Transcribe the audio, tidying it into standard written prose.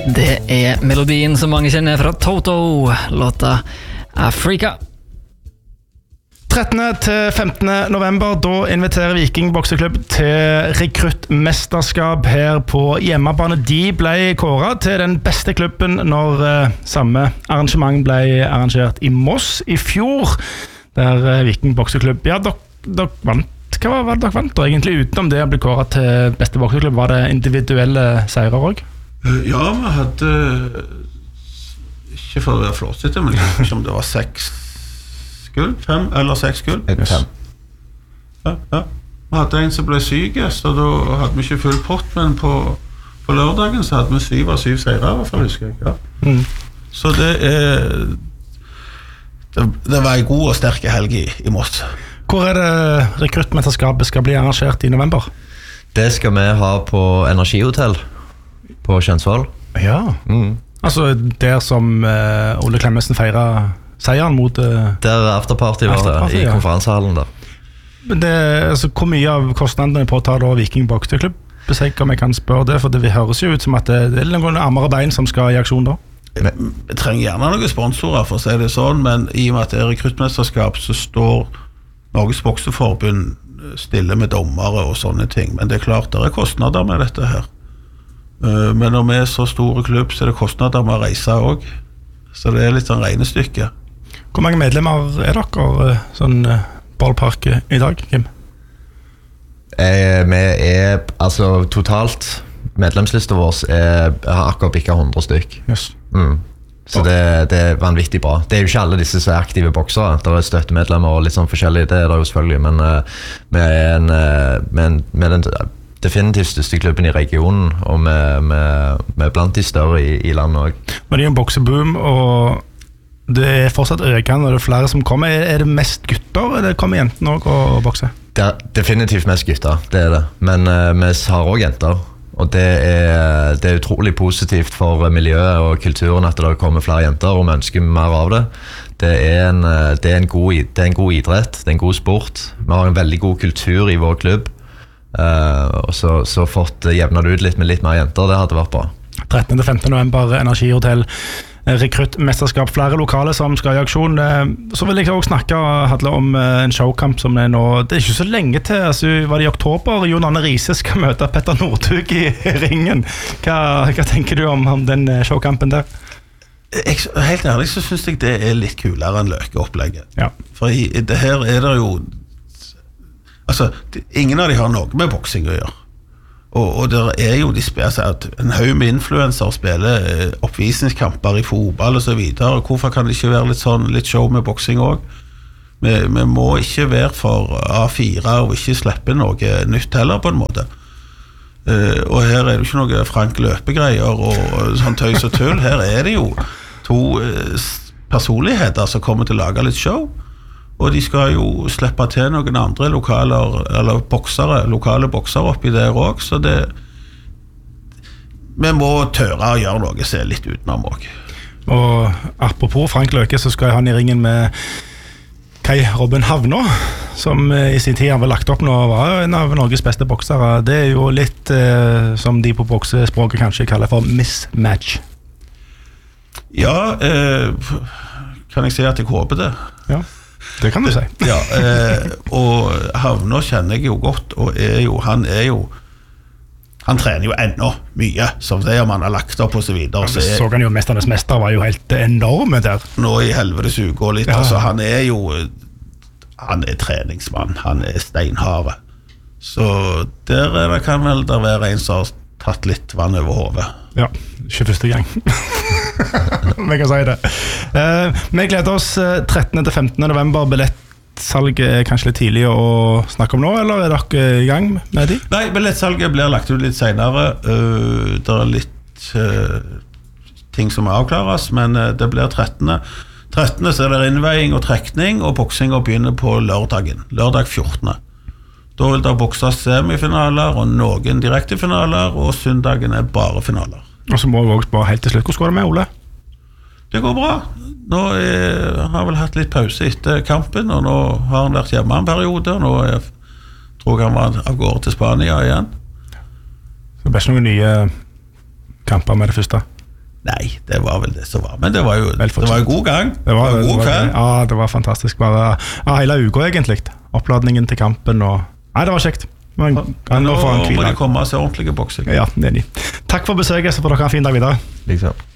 Det melodien som mange kjenner fra Toto, låta Afrika. 13. til 15. november, da inviterer Viking bokseklubb til rekruttmesterskap her på hjemmebane. De ble kåret til den beste klubben når samme arrangement ble arrangert i Moss i fjor, der Viking bokseklubb, ja, dere vant. Hva var det dere vant da, egentlig, utenom det å bli kåret til beste bokseklubb? Var det individuelle seirer også? Ja, vi hadde, ikke for å være flåsete, men ikke om det var 6 gull, 5 eller 6 gull. 5. Ja. Vi hadde en som ble syk, så da hadde vi ikke full pott, men på lørdagen så hadde vi 7 av 7 seirer, i hvert fall, husker jeg. Ja. Så det var en god og sterk helg i Moss. Hvor det rekruttmesterskapet skal bli arrangert i november? Det skal vi ha på Energihotell på Kjensvoll. Ja, altså der som Ole Klemmensen feirer seieren mot... Der afterparty var det, i konferansehallen der. Men altså, hvor mye av kostnadene på å ta da Viking bokseklubb? Om jeg kan spørre det, for det høres jo ut som at det noen armere bein som skal i aksjon da. Vi trenger gjerne noen sponsorer, for å si det sånn, men i og med at det rekruttmesterskap, så står Norges Bokseforbund stille med dommere og sånne ting. Men det klart, det kostnader med dette her. Men når vi så store klubb, så det kostnader med å reise også. Så det litt sånn regnestykke. Hvor mange medlemmer dere sånn ballpark i dag, Kim? Vi altså totalt medlemslista vår har akkurat bikket 100 stykk. Yes. Så det vanvittig bra. Det jo ikke alle disse som aktive boksere. Det støttemedlemmer og litt sånn forskjellig, det det jo selvfølgelig, men med den definitivt største klubben i regionen, og med blant de større i landet også. Men det en bokseboom, og det fortsatt økende, og det flere som kommer. Det mest gutter, eller kommer jentene også å bokse? Det definitivt mest gutter, det det. Men vi har også jenter. Og det utrolig positivt for miljøet og kulturen at det kommer flere jenter, og vi ønsker mer av det. Det en god idrett, det en god sport. Vi har en veldig god kultur i vår klubb, og så fått jevnet ut litt med litt mer jenter, det hadde vært bra. 13. til 15. november, Energihotell, rekruttmesterskap, flere lokale som skal i aksjon. Så vil jeg også snakke om en showkamp som nå, det ikke så lenge til, altså var det i oktober, Jon Arne Riise skal møte Petter Northug i ringen. Hva tenker du om den showkampen der? Helt ærlig så synes jeg det litt kulere enn Løke-opplegget. Ja. For det her det jo, altså ingen av de har noe med boksing å gjøre. Og der jo de spiller en haug med influencer spiller oppvisningskamper i fotball og så videre. Hvorfor kan det ikke være litt show med boksing også? Vi må ikke være for A4 og ikke slippe noe nytt heller på en måte. Og her det jo ikke noe Frank Løpe-greier og sånn tøys og tull. Her det jo 2 personligheter som kommer til å lage litt show. Og de skal jo slippe til noen andre lokale boksere oppi der også, så vi må tørre å gjøre noe som litt utenom også. Og apropos Frank Løke, så skal han i ringen med Kai Robin Havnå, som i sin tid har lagt opp nå, var en av Norges beste boksere. Det jo litt som de på boksespråket kanskje kaller for mismatch. Ja, kan jeg si at jeg håper det? Ja. Det kan du si. Ja, og Havnå kjenner jeg jo godt, og han trener jo enda mye, som det man har lagt opp og så videre. Så kan jo Mesternes Mester var jo helt enorme der. Nå i helvetes uke og litt, ja. Altså han treningsmann, han steinhare. Så der kan vel der være en som har tatt litt vann over hodet. Ja, ikke første gang. Vi kan si det. Vi gleder oss 13. til 15. november. Billettsalget kanskje litt tidlig å snakke om nå, eller dere i gang med de? Nei, billettsalget blir lagt ut litt senere. Det litt ting som avklares, men det blir 13. 13. så det innveiing og trekning, og boksing begynner på lørdag 14. Da vil det bokses semifinaler og noen direktefinaler, og søndagen bare finaler. Og så må vi også bare helt til slutt. Hvordan går det med, Ole? Det går bra. Nå har vel hatt litt pause etter kampen, og nå har han vært hjemme en periode, og nå tror jeg han var av gårde til Spania igjen. Så det blir ikke noen nye kamper med det første? Nei, det var vel det som var. Men det var jo god gang. Det var god kveld. Ja, det var fantastisk. Bare hele uka egentlig. Oppladningen til kampen. Nei, det var kjekt. Men nå må de komme og se ordentlige boksing. Ja, enig. Takk for besøket, så får dere ha en fin dag videre. Liksom.